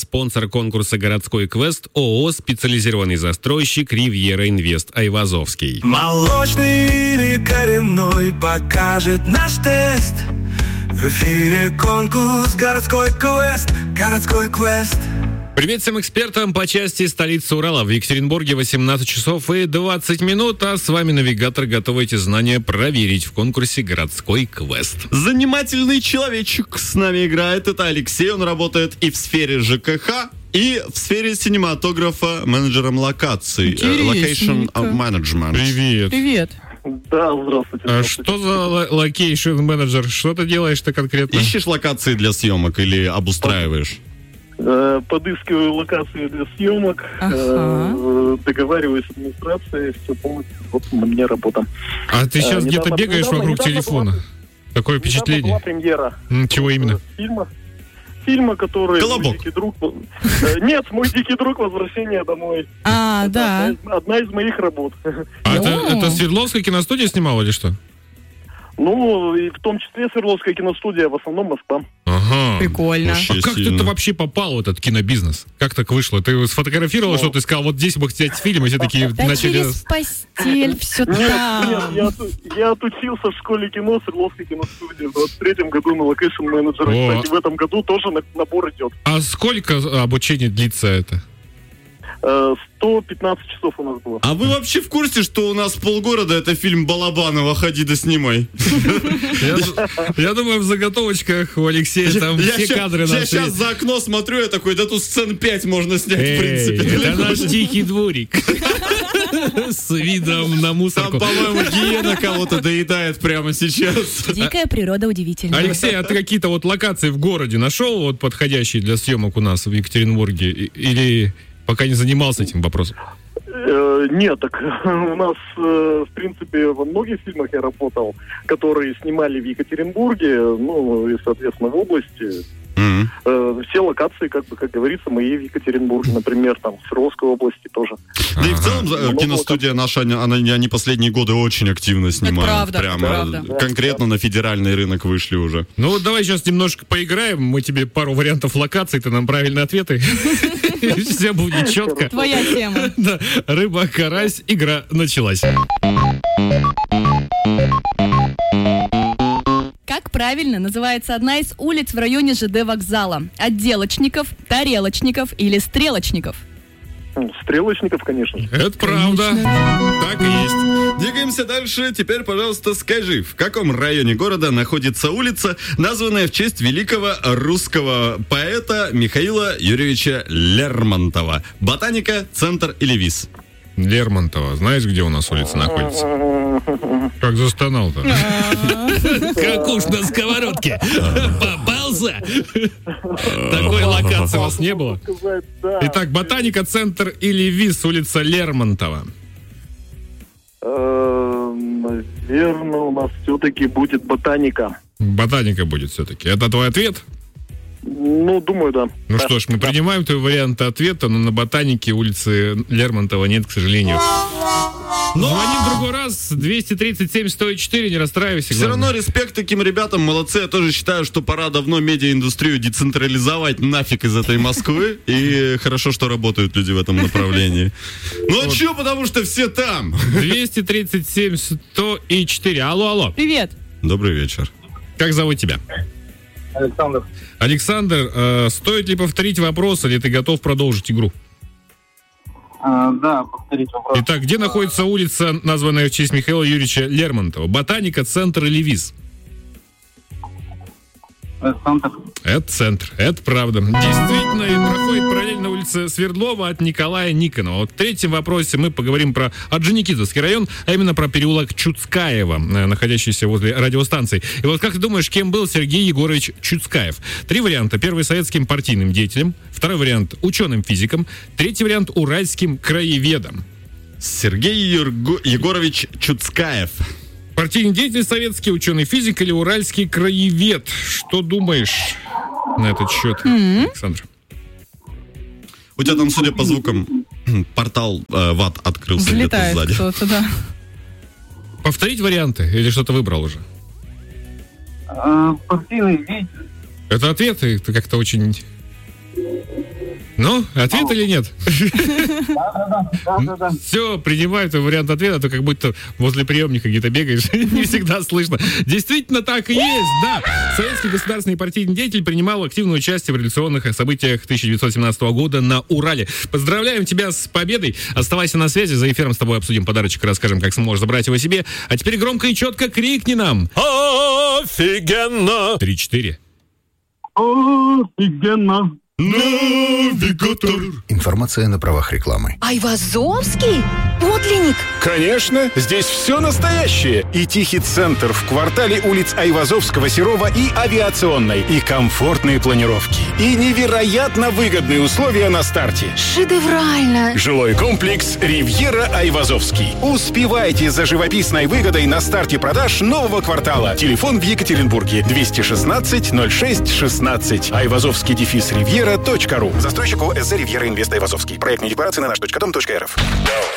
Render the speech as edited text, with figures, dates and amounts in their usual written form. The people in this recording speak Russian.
спонсор конкурса «Городской квест» ООО «Специализированный застройщик Ривьера Инвест» Айвазовский. Молочный или коренной покажет наш тест. В эфире конкурс «Городской квест». «Городской квест». Привет всем экспертам по части столицы Урала. В Екатеринбурге 18 часов и 20 минут, а с вами навигатор, готовы эти знания проверить в конкурсе «Городской квест». Занимательный человечек с нами играет. Это Алексей, он работает и в сфере ЖКХ, и в сфере синематографа менеджером локаций. Location Management. Привет. Привет. Да, здравствуйте. А что за локейшн менеджер? Что ты делаешь-то конкретно? Ищешь локации для съемок или обустраиваешь? Подыскиваю локации для съемок, договариваюсь с администрацией, все полностью, вот на мне работа. А ты сейчас где-то бегаешь вокруг телефона? Такое впечатление. Была премьера. Чего именно? Фильма, который... Колобок. Мой дикий друг... Нет, «Мой дикий друг. Возвращение домой». Да. Одна из моих работ. А это Свердловская киностудия снимала или что? Ну, и в том числе Свердловская киностудия, в основном Москва. Ага. Прикольно. А как ты вообще попал в этот кинобизнес? Как так вышло? Ты сфотографировал что-то и сказал, вот здесь бы снять фильм, и все такие Да начали... через постель все там. Нет, я отучился в школе кино Свердловской киностудии в 23-м году на локейшн менеджера. Кстати, в этом году тоже набор идет. А сколько обучения длится это? 115 часов у нас было. А вы вообще в курсе, что у нас полгорода это фильм Балабанова «Ходи да снимай»? Я думаю, в заготовочках у Алексея там все кадры наши. Я сейчас за окно смотрю, я такой, да тут сцен 5 можно снять, в принципе. Это наш тихий дворик. С видом на мусорку. Там, по-моему, гиена кого-то доедает прямо сейчас. Дикая природа удивительна. Алексей, а ты какие-то вот локации в городе нашел, вот подходящие для съемок у нас в Екатеринбурге? Или пока не занимался этим вопросом? Нет, так у нас, в принципе, во многих фильмах я работал, которые снимали в Екатеринбурге, ну, и, соответственно, в области. Все локации, как говорится, мои в Екатеринбурге, например, там, в Свердловской области тоже. Да и в целом киностудия наша, они последние годы очень активно снимают. Это правда. Конкретно на федеральный рынок вышли уже. Ну вот давай сейчас немножко поиграем, мы тебе пару вариантов локаций, ты нам правильные ответы. Все будет четко. Твоя тема. Да, рыба, карась, игра началась. Как правильно называется одна из улиц в районе ЖД вокзала? Отделочников, тарелочников или стрелочников? Стрелочников, конечно. Это правда. Так и есть. Двигаемся дальше. Теперь, пожалуйста, скажи, в каком районе города находится улица, названная в честь великого русского поэта Михаила Юрьевича Лермонтова? Ботаника, центр или ВИЗ? Лермонтова. Знаешь, где у нас улица находится? Как застонал-то? Как уж на сковородке. Попался? Такой локации у вас не было? Итак, Ботаника, центр или ВИЗ, улица Лермонтова? Наверное, у нас все-таки будет Ботаника. Ботаника будет все-таки. Это твой ответ? Ну, думаю, да. Ну что ж, мы принимаем твой вариант ответа, но на Ботанике улицы Лермонтова нет, к сожалению. Звони в другой раз. 237-104, не расстраивайся. Все равно респект таким ребятам, молодцы. Я тоже считаю, что пора давно медиаиндустрию децентрализовать нафиг из этой Москвы. И хорошо, что работают люди в этом направлении. Ну а что, потому что все там. 237-104. Алло. Привет. Добрый вечер. Как зовут тебя? Александр. Александр, стоит ли повторить вопрос, или ты готов продолжить игру? Да, повторить вопрос. Итак, где находится улица, названная в честь Михаила Юрьевича Лермонтова? Ботаника, центр или ВИЗ? Центр. Это центр, это правда. Действительно, и проходит параллельно улица Свердлова от Николая Никонова. Вот в третьем вопросе мы поговорим про Орджоникидзевский район, а именно про переулок Чуцкаева, находящийся возле радиостанции. И вот как ты думаешь, кем был Сергей Егорович Чуцкаев? Три варианта. Первый — советским партийным деятелем. Второй вариант — ученым-физиком. Третий вариант — уральским краеведом. Сергей Егорович Чуцкаев. Партийный деятель советский, ученый-физик или уральский краевед? Что думаешь на этот счет, Александр? У тебя там, судя по звукам, портал ВАТ открылся где-то сзади. Кто-то, да. Повторить варианты или что-то выбрал уже? Партийный деятель. Это ответ, и ты как-то очень Ну, ответ или нет? Да. Все, принимаю твой вариант ответа, а то как будто возле приемника где-то бегаешь, не всегда слышно. Действительно так и есть, да. Советский государственный партийный деятель принимал активное участие в революционных событиях 1917 года на Урале. Поздравляем тебя с победой. Оставайся на связи, за эфиром с тобой обсудим подарочек, расскажем, как сможешь забрать его себе. А теперь громко и четко крикни нам. Офигенно! 3-4. Офигенно. Навигатор. Информация на правах рекламы. Айвазовский? Подлинник? Конечно, здесь все настоящее. И тихий центр в квартале улиц Айвазовского, Серова и Авиационной. И комфортные планировки. И невероятно выгодные условия на старте. Шедеврально. Жилой комплекс «Ривьера Айвазовский». Успевайте за живописной выгодой на старте продаж нового квартала. Телефон в Екатеринбурге 216-06-16. Айвазовский-Ривьера.ру. Застройщик ОСЗ «Ривьера Инвест Айвазовский». Проектные декларации на наш.дом.рф.